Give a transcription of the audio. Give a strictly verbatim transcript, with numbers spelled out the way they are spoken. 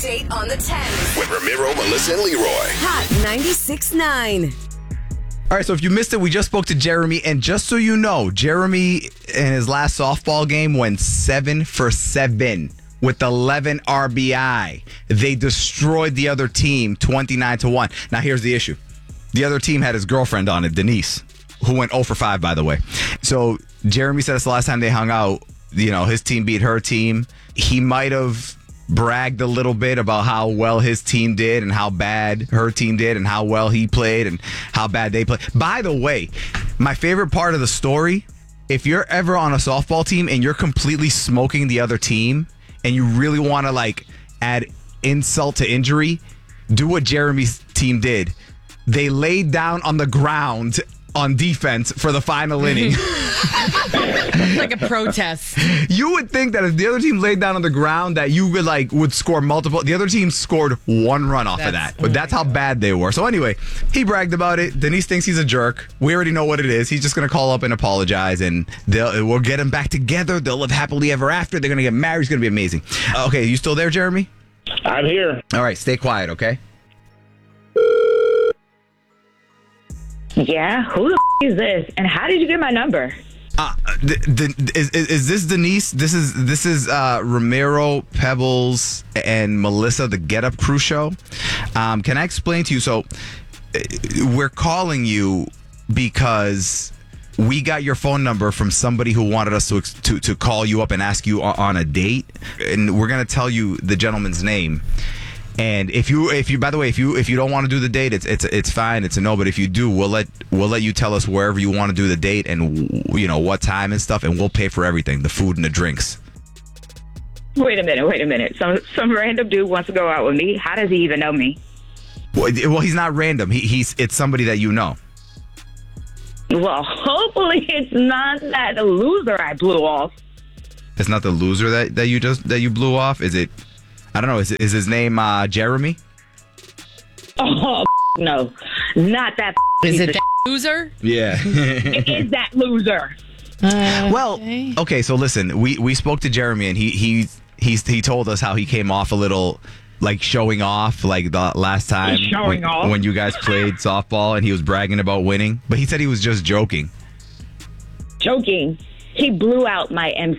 Update on the tens. With Ramiro, Melissa, and Leroy. Hot ninety-six point nine. All right, so if you missed it, we just spoke to Jeremy. And just so you know, Jeremy in his last softball game went seven for seven with eleven R B I. They destroyed the other team twenty-nine to one. Now, here's the issue. The other team had his girlfriend on it, Denise, who went zero for five, by the way. So Jeremy said it's the last time they hung out. You know, his team beat her team. He might have bragged a little bit about how well his team did and how bad her team did and how well he played and how bad they played. By the way, my favorite part of the story, if you're ever on a softball team and you're completely smoking the other team and you really want to like add insult to injury, do what Jeremy's team did. They laid down on the ground on defense for the final inning. Like a protest. You would think that if the other team laid down on the ground that you would like would score multiple. The other team scored one run off That's, of that. But oh that's how God. bad they were. So anyway, he bragged about it. Denise thinks he's a jerk. We already know what it is. He's just going to call up and apologize and they'll we'll get them back together. They'll live happily ever after. They're going to get married. It's going to be amazing. Uh, okay, you still there, Jeremy? I'm here. All right, stay quiet, okay? Yeah, who the f- is this? And how did you get my number? Uh, the, the, is, is is this Denise? This is this is uh, Ramiro, Pebbles, and Melissa, the Get Up Crew show. Um, can I explain to you? So uh, we're calling you because we got your phone number from somebody who wanted us to to, to call you up and ask you on, on a date, and we're gonna tell you the gentleman's name. And if you, if you, by the way, if you, if you don't want to do the date, it's, it's, it's fine. It's a no. But if you do, we'll let, we'll let you tell us wherever you want to do the date and you know what time and stuff, and we'll pay for everything, the food and the drinks. Wait a minute, wait a minute. Some some random dude wants to go out with me. How does he even know me? Well, well he's not random. He, he's, it's somebody that you know. Well, hopefully it's not that loser I blew off. It's not the loser that, that you just that you blew off. Is it? I don't know. Is, is his name uh, Jeremy? Oh no, not that. Is it piece that loser? Yeah. It is that loser. Uh, Well, okay. okay. So listen, we, we spoke to Jeremy, and he he he's, he told us how he came off a little like showing off, like the last time Showing when, off? when you guys played softball, and he was bragging about winning. But he said he was just joking. Joking. He blew out my M